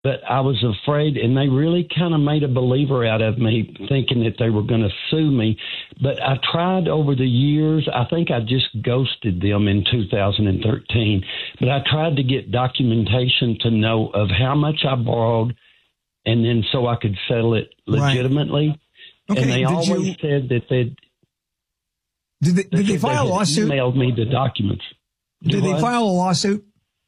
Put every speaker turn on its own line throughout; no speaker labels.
But I was afraid, and they really kind of made a believer out of me, thinking that they were going to sue me. But I tried over the years. I think I just ghosted them in 2013. But I tried to get documentation to know of how much I borrowed, and then so I could settle it legitimately.
Right. Okay.
And they always said that they'd...
Did they file a lawsuit?
Emailed me the documents.
Did they file a lawsuit?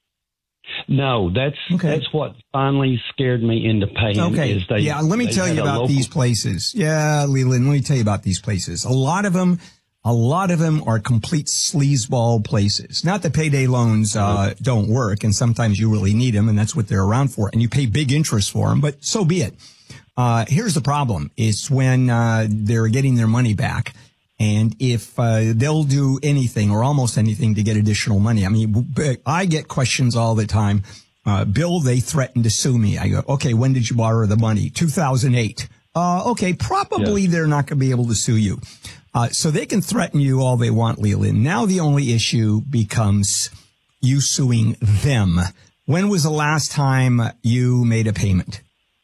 No, that's what finally scared me into paying.
Okay. Let me tell you about these places. Yeah, Leland, let me tell you about these places. A lot of them are complete sleazeball places. Not that payday loans don't work, and sometimes you really need them, and that's what they're around for, and you pay big interest for them, but so be it. Here's the problem. It's when they're getting their money back. And if they'll do anything or almost anything to get additional money. I mean, I get questions all the time. Bill, they threatened to sue me. I go, okay, when did you borrow the money? 2008. Okay, probably they're not going to be able to sue you. So they can threaten you all they want, Leland. Now the only issue becomes you suing them. When was the last time you made a payment?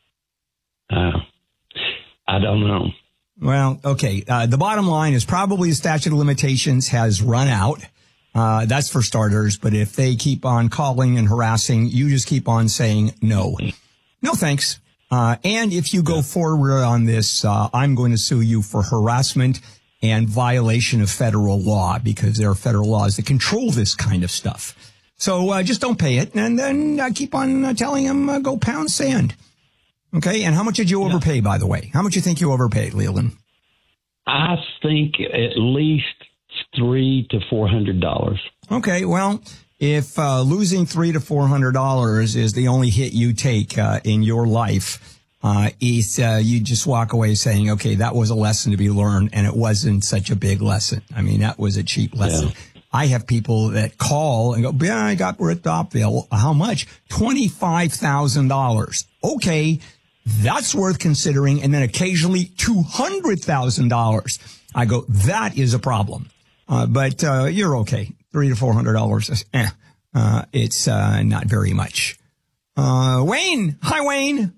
I don't know.
Well, okay. The bottom line is probably the statute of limitations has run out. That's for starters. But if they keep on calling and harassing, you just keep on saying no. No, thanks. And if you go forward on this, I'm going to sue you for harassment and violation of federal law, because there are federal laws that control this kind of stuff. So just don't pay it, and then keep on telling them go pound sand. Okay, and how much did you overpay, by the way? How much do you think you overpaid, Leland? I
think at least $300 to $400.
Okay, well, if losing $300 to $400 is the only hit you take in your life, you just walk away saying, okay, that was a lesson to be learned, and it wasn't such a big lesson. I mean, that was a cheap lesson. Yeah. I have people that call and go, yeah, I got ripped off. How much? $25,000. Okay. That's worth considering. And then occasionally $200,000. I go, that is a problem. But you're okay. $300 to $400. It's not very much. Wayne. Hi, Wayne.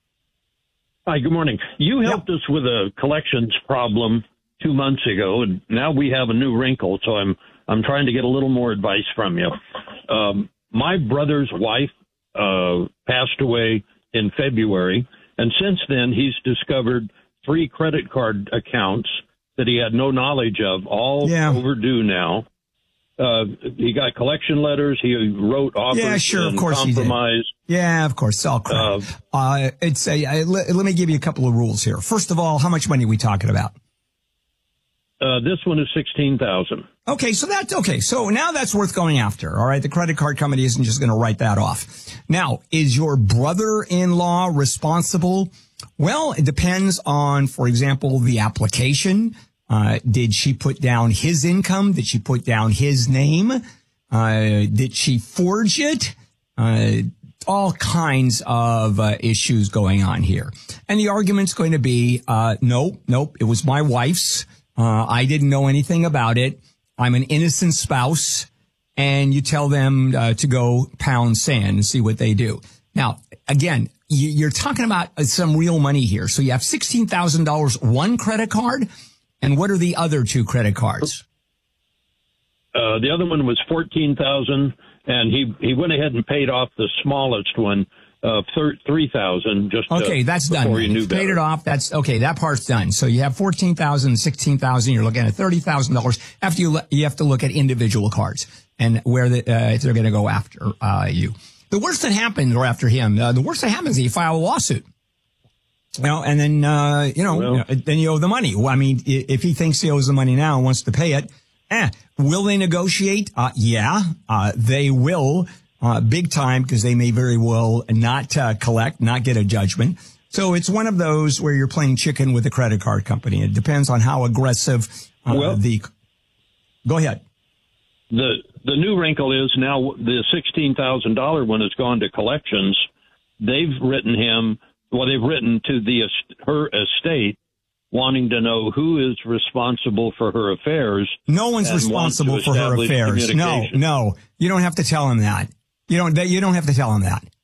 Hi, good morning. You helped us with a collections problem 2 months ago, and now we have a new wrinkle. So I'm trying to get a little more advice from you. My brother's wife passed away in February. And since then, he's discovered 3 credit card accounts that he had no knowledge of, all overdue now. He got collection letters. He wrote offers.
Yeah, sure, of course
compromise.
He did. Yeah, of course. It's all crap. Let me give you a couple of rules here. First of all, how much money are we talking about?
This one is $16,000.
Okay, so that's okay. So now that's worth going after. All right, the credit card company isn't just going to write that off. Now, is your brother-in-law responsible? Well, it depends on, for example, the application. Did she put down his income? Did she put down his name? Did she forge it? All kinds of issues going on here. And the argument's going to be, nope, it was my wife's. I didn't know anything about it. I'm an innocent spouse. And you tell them to go pound sand and see what they do. Now, again, you're talking about some real money here. So you have $16,000, one credit card. And what are the other 2 credit cards?
The other one was $14,000, and he went ahead and paid off the smallest one, $3,000. Just
okay, that's done.
Before you knew
paid it off. That's okay. That part's done. So you have $14,000, $16,000. You're looking at $30,000. After you have to look at individual cards and where if they're going to go after you. The worst that happens, or after him, the worst that happens is you file a lawsuit. Well, and then then you owe the money. Well, I mean, if he thinks he owes the money now and wants to pay it, will they negotiate? They will. Big time, because they may very well not collect, not get a judgment. So it's one of those where you're playing chicken with a credit card company. It depends on how aggressive Go ahead.
The new wrinkle is now the $16,000 one has gone to collections. They've written to her estate, wanting to know who is responsible for her affairs.
No one's responsible for her affairs. No, you don't have to tell him that. You don't have to tell him that.